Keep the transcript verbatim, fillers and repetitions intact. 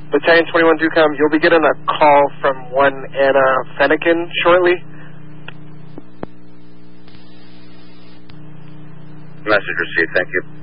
Battalion twenty-one Ducom, you'll be getting a call from one Anna Fennekin shortly. Message received, thank you.